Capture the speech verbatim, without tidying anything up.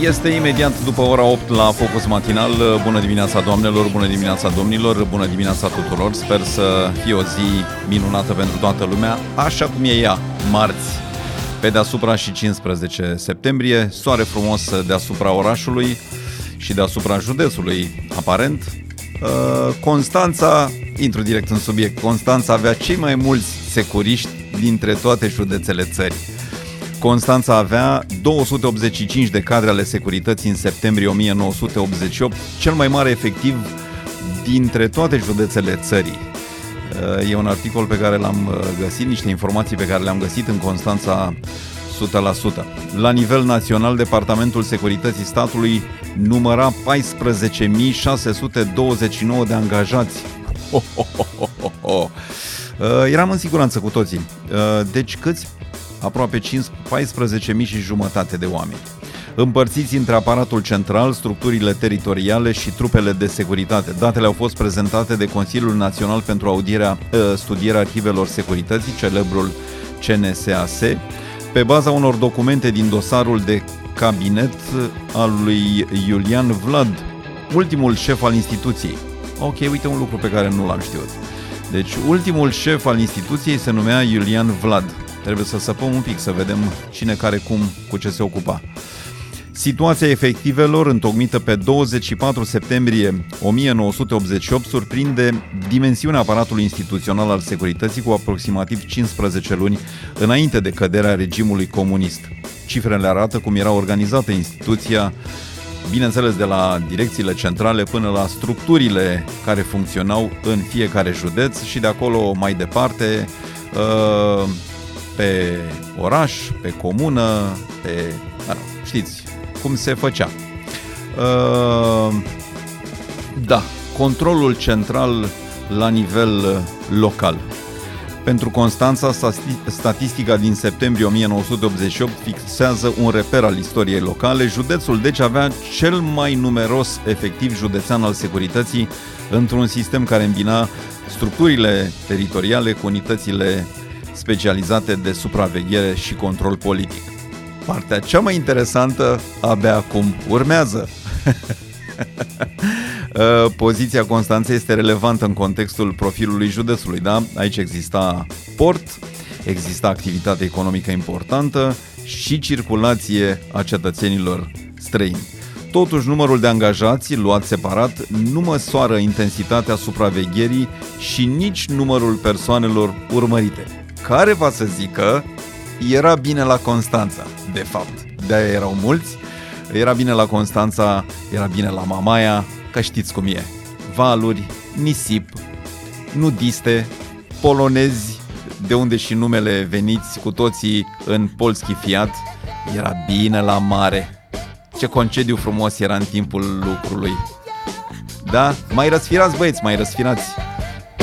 Este imediat după ora opt la Focus Matinal. Bună dimineața, doamnelor, bună dimineața, domnilor, bună dimineața tuturor. Sper să fie o zi minunată pentru toată lumea, așa cum e ea, marți, pe deasupra și cincisprezece septembrie. Soare frumos deasupra orașului și deasupra județului, aparent. Constanța, intru direct în subiect, Constanța avea cei mai mulți securiști dintre toate județele țării. Constanța avea două sute optzeci și cinci de cadre ale securității în septembrie o mie nouă sute optzeci și opt, cel mai mare efectiv dintre toate județele țării. E un articol pe care l-am găsit, niște informații pe care le-am găsit în Constanța o sută la sută. La nivel național, Departamentul Securității Statului număra paisprezece mii șase sute douăzeci și nouă de angajați. Ho, ho, ho, ho, ho. Eram în siguranță cu toții. Deci câți? Aproape paisprezece mii și jumătate de oameni, împărțiți între aparatul central, structurile teritoriale și trupele de securitate. Datele au fost prezentate de Consiliul Național pentru audierea, studierea arhivelor securității, celebrul C N S A S, pe baza unor documente din dosarul de cabinet al lui Iulian Vlad, ultimul șef al instituției. Ok, uite un lucru pe care nu l-am știut. Deci, ultimul șef al instituției se numea Iulian Vlad. Trebuie să săpăm un pic, să vedem cine, care, cum, cu ce se ocupa. Situația efectivelor, întocmită pe douăzeci și patru septembrie o mie nouă sute optzeci și opt, surprinde dimensiunea aparatului instituțional al securității cu aproximativ cincisprezece luni înainte de căderea regimului comunist. Cifrele arată cum era organizată instituția, bineînțeles de la direcțiile centrale până la structurile care funcționau în fiecare județ și de acolo mai departe, uh, pe oraș, pe comună, pe... Da, știți cum se făcea. Uh, da, controlul central la nivel local. Pentru Constanța, statistica din septembrie o mie nouă sute optzeci și opt fixează un reper al istoriei locale. Județul deci avea cel mai numeros efectiv județean al securității într-un sistem care îmbina structurile teritoriale cu unitățile specializate de supraveghere și control politic. Partea cea mai interesantă abia acum urmează. Poziția Constanței este relevantă în contextul profilului județului, da? Aici exista port, exista activitate economică importantă și circulație a cetățenilor străini. Totuși, numărul de angajați luat separat nu măsoară intensitatea supravegherii și nici numărul persoanelor urmărite. Care va să zică, era bine la Constanța, de fapt. De-aia erau mulți, era bine la Constanța, era bine la Mamaia, că știți cum e. Valuri, nisip, nudiste, polonezi, de unde și numele veniți cu toții în polski fiat, era bine la mare. Ce concediu frumos era în timpul lucrului. Da? Mai răsfirați, băieți, mai răsfirați.